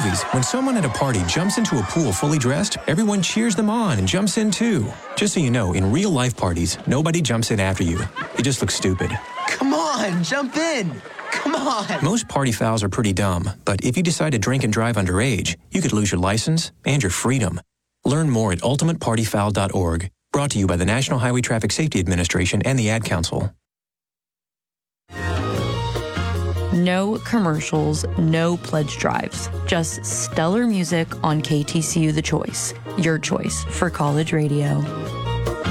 movies, when someone at a party jumps into a pool fully dressed, everyone cheers them on and jumps in too. Just so you know, in real-life parties, nobody jumps in after you. You just look stupid. Come on, jump in. Come on. Most party fouls are pretty dumb, but if you decide to drink and drive underage, you could lose your license and your freedom. Learn more at ultimatepartyfoul.org. Brought to you by the National Highway Traffic Safety Administration and the Ad Council. No commercials, no pledge drives. Just stellar music on KTCU The Choice. Your choice for college radio.